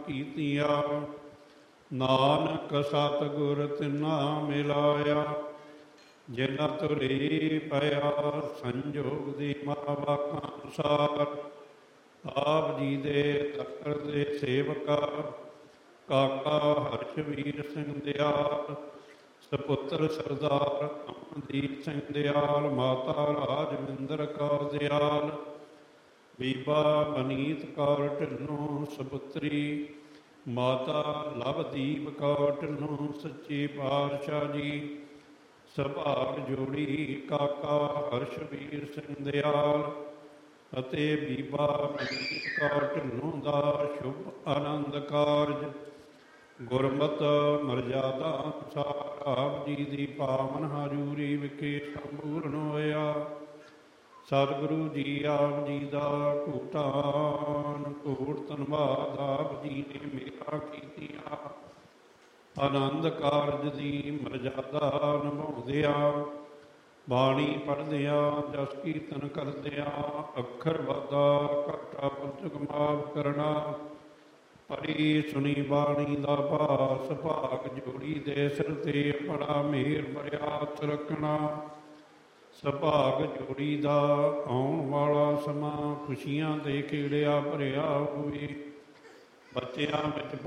ਕੀਤੀਆਂ। ਨਾਨਕ ਸਤਿਗੁਰ ਤਿਨਾ ਮਿਲਾਇਆ, ਜਿਨਾ ਤੁਰੇ ਪਿਆ ਸੰਜੋਗ ਦੀ ਮਾਵਾਕਾਂ ਅਨੁਸਾਰ। ਆਪ ਜੀ ਦੇ ਤਖਤ ਦੇ ਸੇਵਕਾ, ਕਾਕਾ ਹਰਸ਼ਵੀਰ ਸਿੰਘ ਦਿਆਲ, ਸਪੁੱਤਰ ਸਰਦਾਰ ਅਮਨਦੀਪ ਸਿੰਘ ਦਿਆਲ, ਮਾਤਾ ਰਾਜਵਿੰਦਰ ਕੌਰ ਦਿਆਲ, ਬੀਬਾ ਮਨੀਤ ਕੌਰ ਢਿੱਲੋਂ, ਸਪੁੱਤਰੀ ਮਾਤਾ ਲਵਦੀਪ ਕੌਰ ਢਿੱਲੋਂ, ਸੱਚੇ ਪਾਤਸ਼ਾਹ ਜੀ ਸੁਭਾਗ ਜੋੜੀ ਕਾਕਾ ਹਰਸ਼ਵੀਰ ਸਿੰਘ ਦਿਆਲ ਅਤੇ ਬੀਬਾ ਮਨੀਤ ਕੌਰ ਢਿੱਲੋਂ ਦਾ ਸ਼ੁਭ ਆਨੰਦ ਕਾਰਜ ਗੁਰਮਤਿ ਮਰਜ਼ਾਦਾ ਅਨੁਸਾਰ ਆਪ ਜੀ ਦੀ ਪਾਵਨ ਹਜ਼ੂਰੀ ਵਿਖੇ ਸੰਪੂਰਨ ਹੋਇਆ। ਸਤਿਗੁਰੂ ਜੀ ਆਪ ਜੀ ਦਾ ਘੂਟਾਨ ਘੂਟ ਧੰਨਵਾਦ। ਆਪ ਜੀ ਨੇ ਮੇਰਾ ਕੀਤੀਆਂ ਆਨੰਦ ਕਾਰਜ ਦੀ ਮਰਜ਼ਾਦਾ ਨਿਭਾਉਂਦਿਆਂ, ਬਾਣੀ ਪੜ੍ਹਦਿਆਂ, ਜਸ ਕੀਰਤਨ ਕਰਦਿਆਂ, ਅੱਖਰ ਵਾਧਾ ਘਾਟਾ ਪੁਸਤਕ ਮਾਫ ਕਰਨਾ, ਪੜੀ ਸੁਣੀ ਬਾਣੀ ਦਾ ਭਾਸ ਭਾਗ ਜੋੜੀ ਦੇ ਸਿਰ ਤੇ ਬੜਾ ਮਿਹਰ ਭਰਿਆ ਹੱਥ ਰੱਖਣਾ। ਸੁਭਾਗ ਜੋੜੀ ਦਾ ਆਉਣ ਵਾਲਾ ਸਮਾਂ ਖੁਸ਼ੀਆਂ ਦੇ ਖੇੜਿਆ ਭਰਿਆ ਹੋਵੇ। ਬੱਚਿਆਂ ਵਿੱਚ